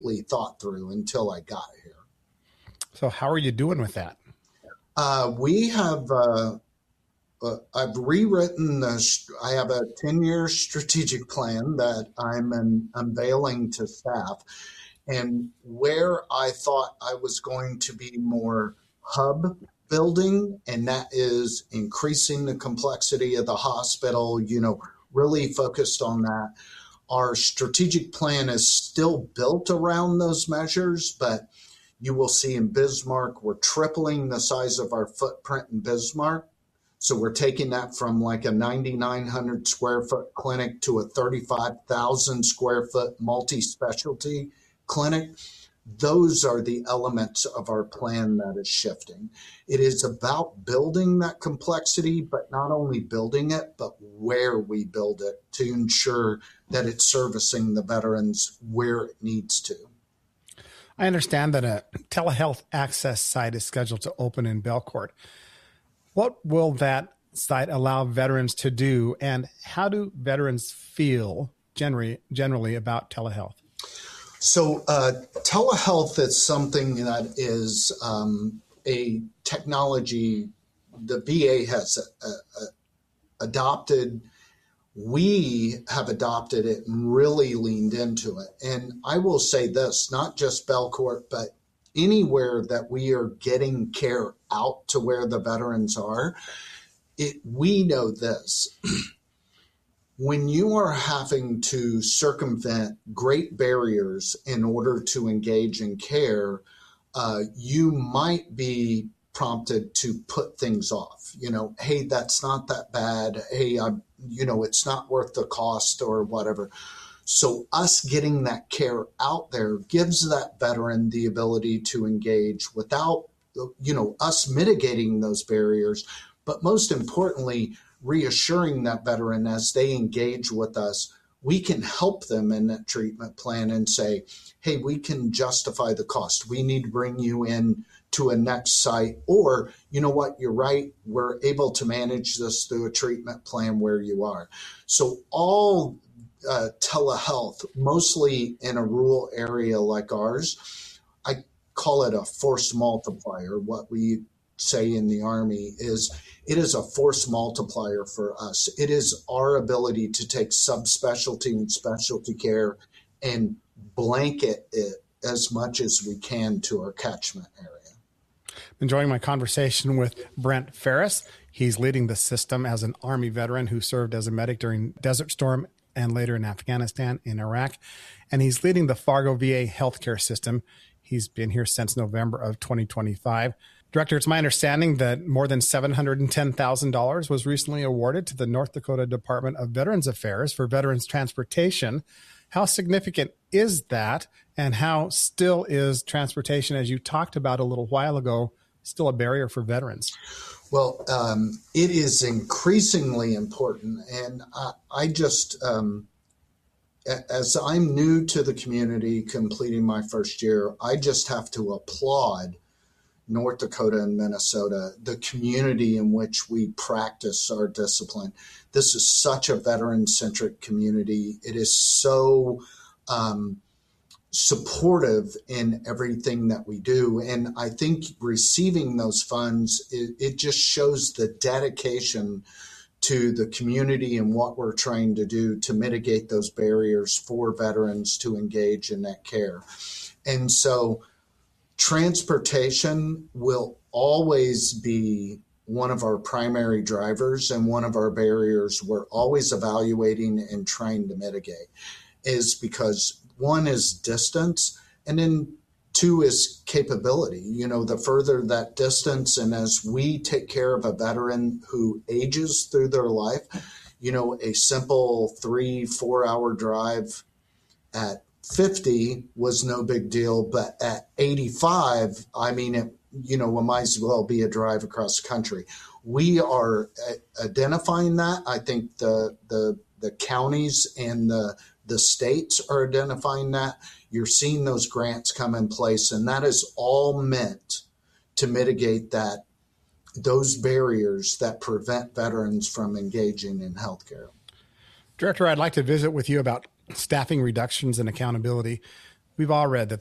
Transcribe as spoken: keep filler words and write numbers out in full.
thought through until I got here. So how are you doing with that? Uh, we have, uh, uh, I've rewritten, the, I have a ten-year strategic plan that I'm an, unveiling to staff. And where I thought I was going to be more hub building, and that is increasing the complexity of the hospital, you know, really focused on that. Our strategic plan is still built around those measures, but you will see in Bismarck, we're tripling the size of our footprint in Bismarck. So we're taking that from like a ninety-nine hundred square foot clinic to a thirty-five thousand square foot multi-specialty clinic. Those are the elements of our plan that is shifting. It is about building that complexity, but not only building it, but where we build it to ensure that it's servicing the veterans where it needs to. I understand that a telehealth access site is scheduled to open in Belcourt. What will that site allow veterans to do, and how do veterans feel generally, generally about telehealth? So uh, telehealth is something that is um, a technology the V A has uh, uh, adopted. We have adopted it and really leaned into it. And I will say this, not just Belcourt, but anywhere that we are getting care out to where the veterans are, it, we know this. When you are having to circumvent great barriers in order to engage in care, uh, you might be prompted to put things off. You know, hey, that's not that bad. Hey, I, you know, it's not worth the cost or whatever. So us getting that care out there gives that veteran the ability to engage without, you know, us mitigating those barriers, but most importantly, reassuring that veteran as they engage with us, we can help them in that treatment plan and say, hey, we can justify the cost. We need to bring you in to a next site, or, you know what, you're right, we're able to manage this through a treatment plan where you are. So all uh, telehealth, mostly in a rural area like ours, I call it a force multiplier. What we say in the Army is it is a force multiplier for us. It is our ability to take subspecialty and specialty care and blanket it as much as we can to our catchment area. Enjoying my conversation with Brent Ferris. He's leading the system as an Army veteran who served as a medic during Desert Storm and later in Afghanistan, in Iraq. And he's leading the Fargo V A healthcare system. He's been here since November of twenty twenty-five. Director, it's my understanding that more than seven hundred ten thousand dollars was recently awarded to the North Dakota Department of Veterans Affairs for veterans transportation. How significant is that, and how still is transportation, as you talked about a little while ago, still a barrier for veterans? Well, um, it is increasingly important, and I, I just, um, as I'm new to the community, completing my first year, I just have to applaud North Dakota and Minnesota, the community in which we practice our discipline. This is such a veteran-centric community. It is so um, supportive in everything that we do. And I think receiving those funds, it, it just shows the dedication to the community and what we're trying to do to mitigate those barriers for veterans to engage in that care. And so transportation will always be one of our primary drivers and one of our barriers we're always evaluating and trying to mitigate, is because one is distance, and then two is capability. You know, the further that distance, and as we take care of a veteran who ages through their life, you know, a simple three, four hour drive at fifty was no big deal, but at eighty-five, I mean, it, you know, it might as well be a drive across the country. We are identifying that. I think the the the counties and the the states are identifying that. You're seeing those grants come in place, and that is all meant to mitigate that those barriers that prevent veterans from engaging in healthcare. Director, I'd like to visit with you about staffing reductions and accountability. we've all read that